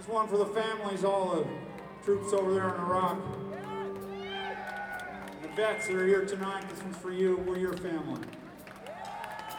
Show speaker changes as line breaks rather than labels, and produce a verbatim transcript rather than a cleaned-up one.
This one for the families, all the troops over there in Iraq. The vets that are here tonight, this one's for you. We're your family.